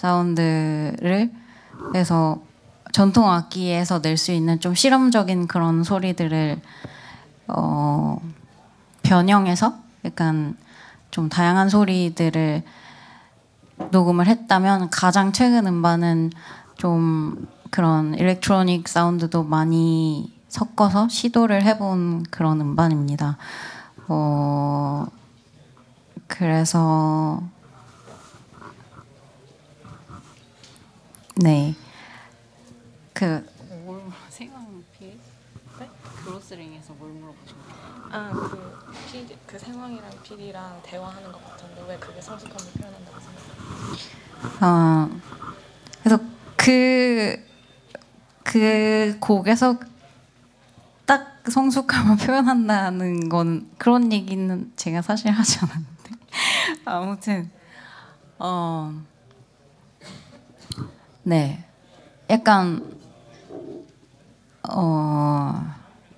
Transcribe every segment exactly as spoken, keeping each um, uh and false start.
사운드를 해서 전통 악기에서 낼 수 있는 좀 실험적인 그런 소리들을 어, 변형해서 약간 좀 다양한 소리들을 녹음을 했다면 가장 최근 음반은 좀 그런 일렉트로닉 사운드도 많이 섞어서 시도를 해본 그런 음반입니다. 어, 그래서 네, 그 생황 피 그로스링에서 뭘 물어보신 거예요? 아, 그 피디, 그 생황이랑 피디랑 대화하는 것 같은데 왜 그게 성숙함을 표현한다고 생각해요? 어, 그래서 그, 그 곡에서 딱 성숙함을 표현한다는 건 그런 얘기는 제가 사실 하지 않았는데 아무튼 어, 네, 약간 어,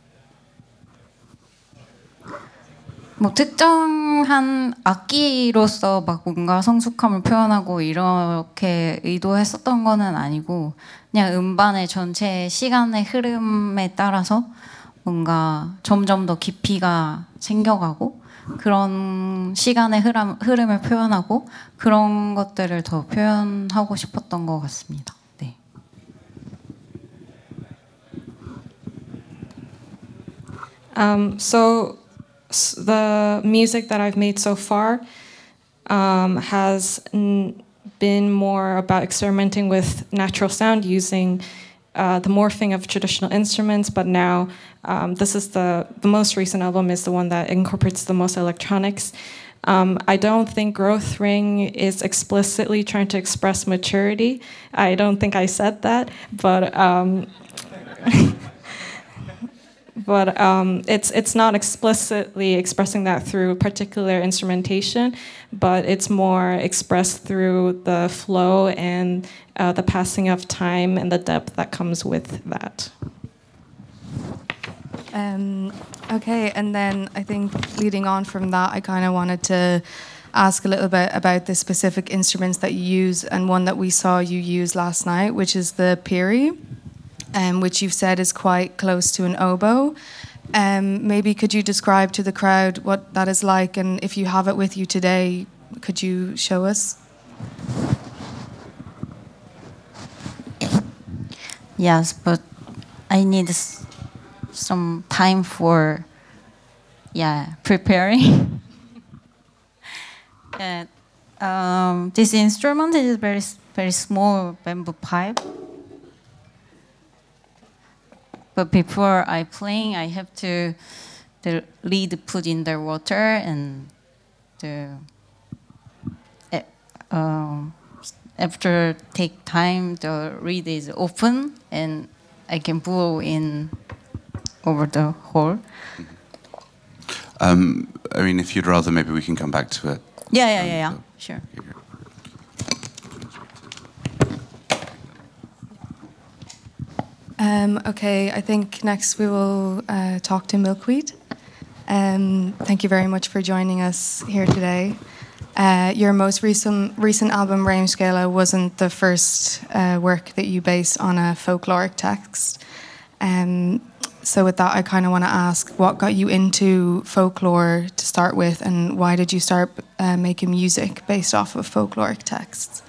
뭐 특정한 악기로서 막 뭔가 성숙함을 표현하고 이렇게 의도했었던 거는 아니고 그냥 음반의 전체 시간의 흐름에 따라서 뭔가 점점 더 깊이가 생겨가고 그런 시간의 흐름, 흐름을 표현하고 그런 것들을 더 표현하고 싶었던 것 같습니다. 네. Um, so s- the music that I've made so far um, has n- been more about experimenting with natural sound using uh, the morphing of traditional instruments, but now um, this is the, the most recent album is the one that incorporates the most electronics. Um, I don't think Growth Ring is explicitly trying to express maturity. I don't think I said that, but um, but um, it's it's not explicitly expressing that through particular instrumentation, but it's more expressed through the flow and uh, the passing of time and the depth that comes with that. Um, okay, and then I think leading on from that, I kind of wanted to ask a little bit about the specific instruments that you use, and one that we saw you use last night, which is the piri, um, which you've said is quite close to an oboe. Um, maybe could you describe to the crowd what that is like, and if you have it with you today, could you show us? Yes, but I need s- some time for yeah preparing. And um, this instrument is very s- very small bamboo pipe. But before I playing, I have to the lead put in the water and the eh, um, after take time the reed is open and I can blow in over the hole. Um, I mean, if you'd rather, maybe we can come back to it. Yeah, yeah, Um, yeah, yeah. so- Sure. Um, okay, I think next we will uh, talk to Milkweed. Um, thank you very much for joining us here today. Uh, your most recent recent album, Reimskala, wasn't the first uh, work that you based on a folkloric text. Um, so with that, I kind of want to ask, what got you into folklore to start with, and why did you start uh, making music based off of folkloric texts?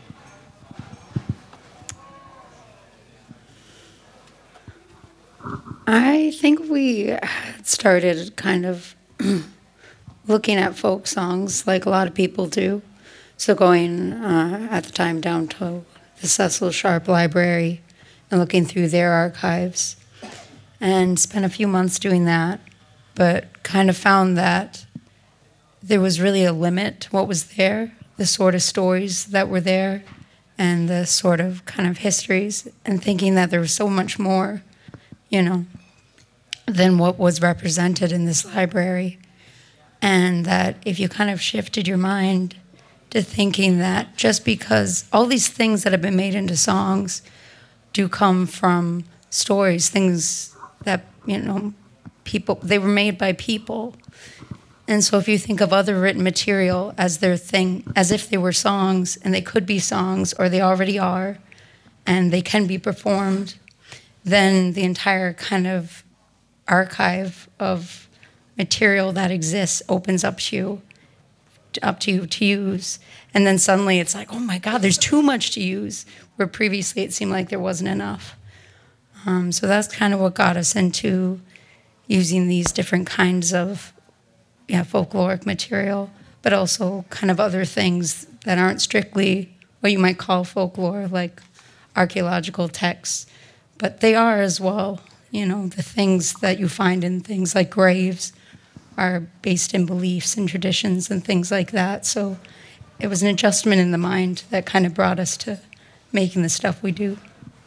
I think we had started kind of looking at folk songs like a lot of people do. So going uh, at the time down to the Cecil Sharp Library and looking through their archives, and spent a few months doing that, but kind of found that there was really a limit to what was there, the sort of stories that were there, and the sort of kind of histories, and thinking that there was so much more, you know, than what was represented in this library. And that if you kind of shifted your mind to thinking that just because all these things that have been made into songs do come from stories, things that, you know, people, they were made by people. And so if you think of other written material as their thing, as if they were songs, and they could be songs, or they already are, and they can be performed, then the entire kind of archive of material that exists opens up to you, up to you to use. And then suddenly it's like, oh my God, there's too much to use, where previously it seemed like there wasn't enough. Um, so that's kind of what got us into using these different kinds of yeah, folkloric material, but also kind of other things that aren't strictly what you might call folklore, like archaeological texts, but they are as well. You know, the things that you find in things like graves are based in beliefs and traditions and things like that. So it was an adjustment in the mind that kind of brought us to making the stuff we do.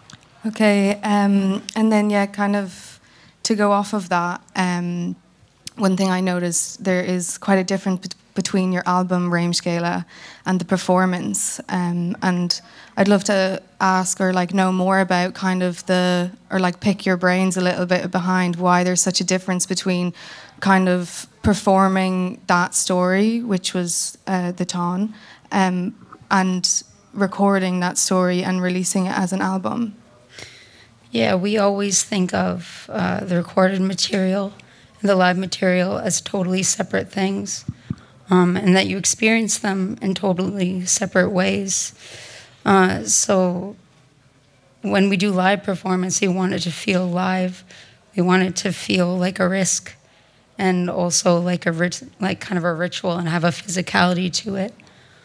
Okay, um, and then yeah, kind of to go off of that, um, one thing I noticed, there is quite a difference bet- between your album Reimskela and the performance, um, and I'd love to ask or like know more about kind of the, or like pick your brains a little bit behind why there's such a difference between kind of performing that story, which was uh, the Taun, um, and recording that story and releasing it as an album. Yeah, we always think of uh, the recorded material and the live material as totally separate things, um, and that you experience them in totally separate ways. Uh, so when we do live performance, we want it to feel live. We want it to feel like a risk, and also like a rit- like kind of a ritual, and have a physicality to it,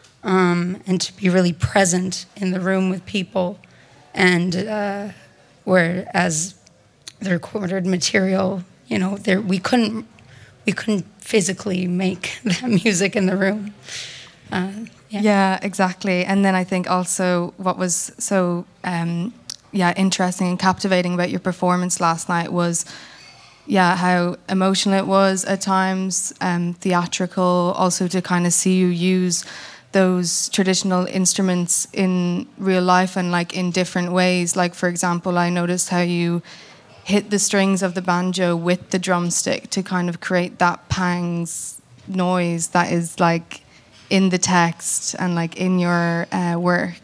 um, and to be really present in the room with people. And uh, whereas the recorded material, you know, there we couldn't we couldn't physically make that music in the room. Uh, yeah. yeah, exactly. And then I think also what was so um, yeah interesting and captivating about your performance last night was yeah how emotional it was at times, um, theatrical. Also to kind of see you use those traditional instruments in real life and like in different ways. Like for example, I noticed how you hit the strings of the banjo with the drumstick to kind of create that pangs noise that is like in the text and like in your uh, work.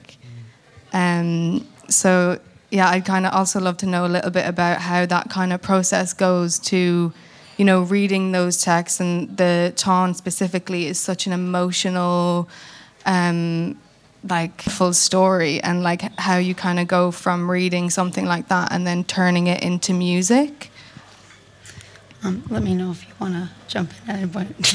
Um, so yeah, I'd kind of also love to know a little bit about how that kind of process goes to, you know, reading those texts. And the Taun specifically is such an emotional, um, like full story, and like how you kind of go from reading something like that and then turning it into music. Um, let me know if you want to jump in at any point.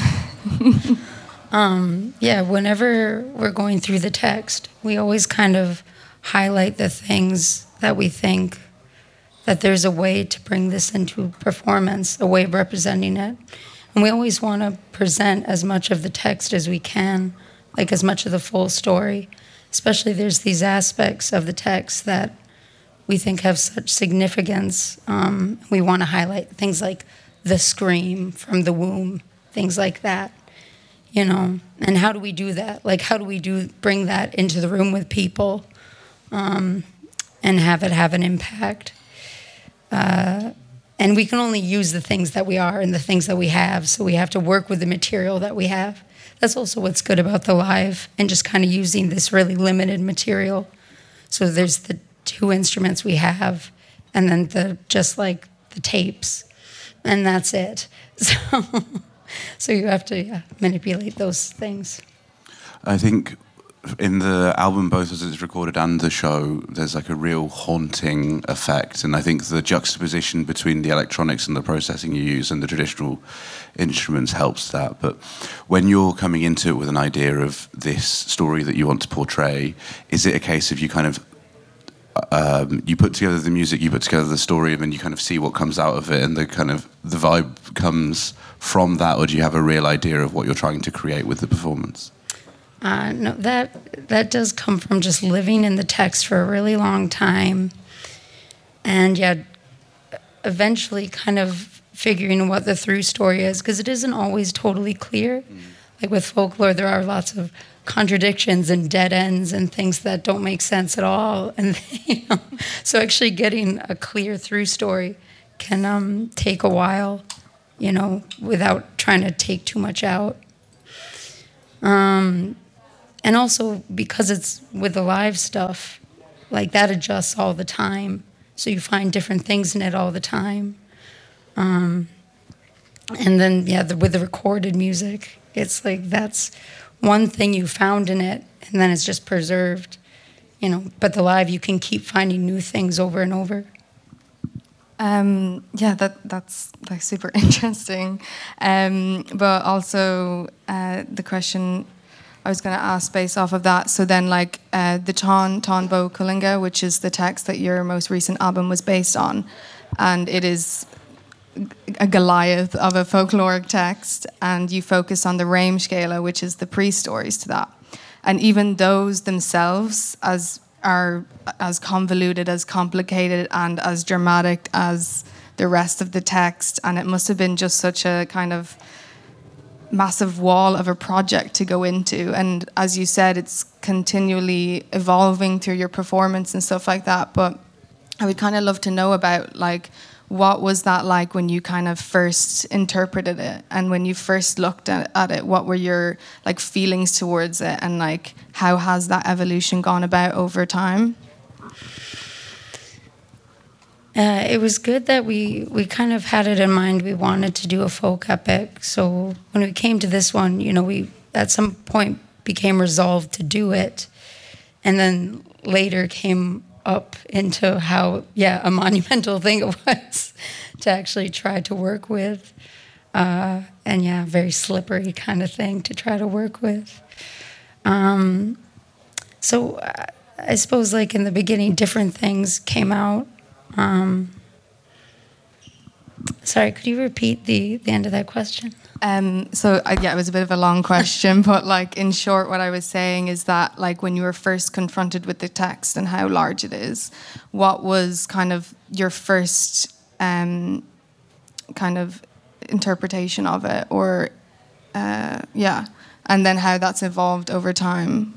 um, yeah, whenever we're going through the text, we always kind of highlight the things that we think that there's a way to bring this into performance, a way of representing it. And we always want to present as much of the text as we can, like as much of the full story. Especially there's these aspects of the text that we think have such significance. Um, we want to highlight things like the scream from the womb, things like that, you know. And how do we do that? Like, how do we do bring that into the room with people, um, and have it have an impact? Uh, and we can only use the things that we are and the things that we have, so we have to work with the material that we have. That's also what's good about the live, and just kind of using this really limited material. So there's the two instruments we have, and then the just like the tapes, and that's it. So, so you have to yeah, manipulate those things. I think in the album, both as it's recorded and the show, there's like a real haunting effect. And I think the juxtaposition between the electronics and the processing you use and the traditional instruments helps that. But when you're coming into it with an idea of this story that you want to portray, is it a case of you kind of, um, you put together the music, you put together the story, and then you kind of see what comes out of it, and the kind of, the vibe comes from that, or do you have a real idea of what you're trying to create with the performance? Uh, no, that that does come from just living in the text for a really long time, and yeah, eventually kind of figuring what the through story is, because it isn't always totally clear. Mm. Like with folklore, there are lots of contradictions and dead ends and things that don't make sense at all, and you know, so actually getting a clear through story can um, take a while. you know, without trying to take too much out. Um, and also because it's with the live stuff, like that adjusts all the time. So you find different things in it all the time. Um, and then, yeah, the, with the recorded music, it's like that's one thing you found in it, and then it's just preserved, you know. But the live, you can keep finding new things over and over. Um, yeah, that that's like super interesting. Um, but also uh, the question I was going to ask based off of that. So then, like uh, the Tán Tán Bo Cualinge, which is the text that your most recent album was based on, and it is a Goliath of a folkloric text, and you focus on the Réimscéla, which is the pre-stories to that. And even those themselves as are as convoluted, as complicated, and as dramatic as the rest of the text. And it must have been just such a kind of massive wall of a project to go into. And as you said, it's continually evolving through your performance and stuff like that. But I would kind of love to know about, like, what was that like when you kind of first interpreted it, and when you first looked at, at it, what were your like feelings towards it, and like how has that evolution gone about over time? Uh, it was good that we, we kind of had it in mind. We wanted to do a folk epic. So when we came to this one, you know, we at some point became resolved to do it. And then later came up into how, yeah, a monumental thing it was to actually try to work with. Uh, and yeah, very slippery kind of thing to try to work with. Um, so I, I suppose like in the beginning, different things came out. Um, sorry, could you repeat the, the end of that question? Um, so uh, yeah, it was a bit of a long question, but like in short, what I was saying is that like when you were first confronted with the text and how large it is, what was kind of your first um, kind of interpretation of it, or uh, yeah, and then how that's evolved over time?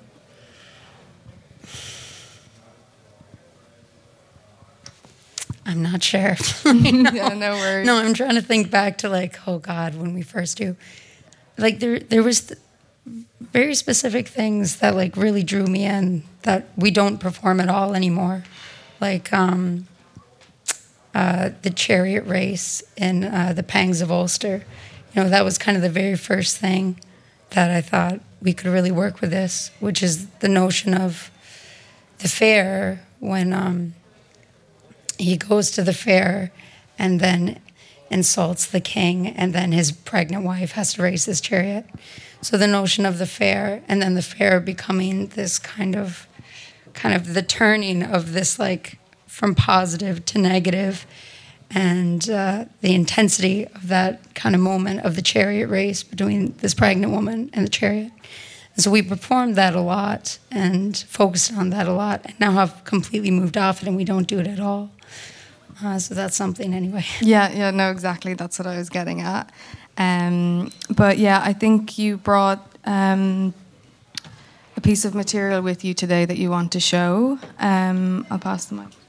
I'm not sure. Yeah, no worries. No, I'm trying to think back to like, oh God, when we first do. Like there there was th- very specific things that like really drew me in that we don't perform at all anymore. Like um, uh, the chariot race in uh, the Pangs of Ulster. You know, that was kind of the very first thing that I thought we could really work with this, which is the notion of the fair when... Um, he goes to the fair and then insults the king, and then his pregnant wife has to race his chariot. So the notion of the fair, and then the fair becoming this kind of, kind of the turning of this, like, from positive to negative, and uh, the intensity of that kind of moment of the chariot race between this pregnant woman and the chariot. And so we performed that a lot and focused on that a lot, and now have completely moved off it, and we don't do it at all. Uh, so that's something anyway. Yeah, yeah, no, exactly. That's what I was getting at. Um, but yeah, I think you brought um, a piece of material with you today that you want to show. Um, I'll pass the mic.